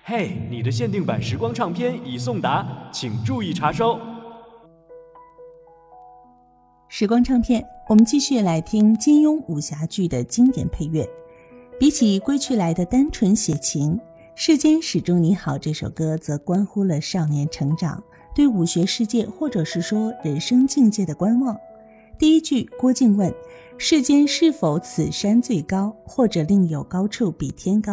嘿，你的限定版时光唱片已送达，请注意查收。 时光唱片，我们继续来听金庸武侠剧的经典配乐。比起归去来的单纯写情，世间始终你好这首歌则关乎了少年成长，对武学世界或者是说人生境界的观望。第一句，郭靖问世间是否此山最高，或者另有高处比天高。